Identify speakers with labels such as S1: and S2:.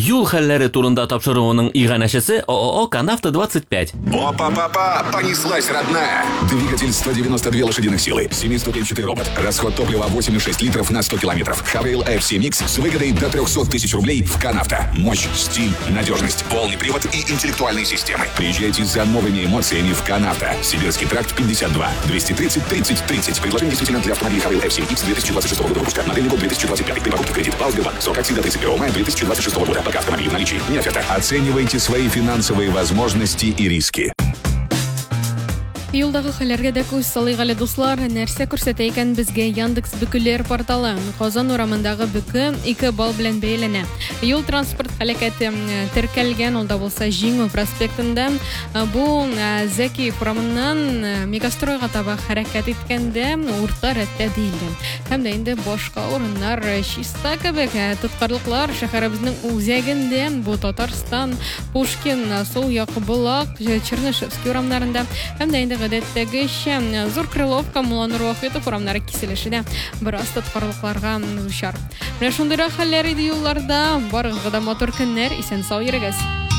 S1: Юл хәлләре турында тапшыруының иганәчесе ООО «Канавто-25».
S2: Опа-па-па, понеслась, родная. Двигатель 192 лошадиных силы, 7-ступенчатый робот, расход топлива 8,6 литров на 100 километров. Хавейл FC Mix с выгодой до 300 тысяч рублей в Канавто. Мощь, стиль, надежность, полный привод и интеллектуальные системы. Приезжайте за новыми эмоциями в Канавто. Сибирский тракт 52, 230 30 30. Предложение действительно для автомобилей Хавейл FC X 2026 года выпуска. Модельный год 2025. При покупке кредит. Сбербанк. Срок актива до 31 мая 2026 года. Пока автомобиль в наличии. Не оферта. Оценивайте свои финансовые возможности и риски.
S3: Юлдагы хәлләргә дә күз салыйк әле дуслар. Нәрсә күрсәтә икән безгә Яндекс бөкеләр порталы. Казан урамындагы бөке 2 балл белән бәяләнә. Юл транспорт һәлакәте теркәлгән, ул да булса Җиңү проспектында. Бу Зәки урамыннан Мегастройга таба хәрәкәт иткәндә урта рәттә диелгән. Һәм дә инде башка урыннар чиста кебек тоткарлыклар шәһәребезнең үзәгендә, бу Татарстан, Пушкин, Сул як Булак, Чернышевский урамнарында. Һәм дә инде гадәттәгечә Зур Крыловка, Муланур Вахитов урамнары киселешенә бераз тоткарлыкларга дучар. Менә шундый хәлләр иде юлларда. Барыгызга да матур көннәр, исән-сау йөрегез.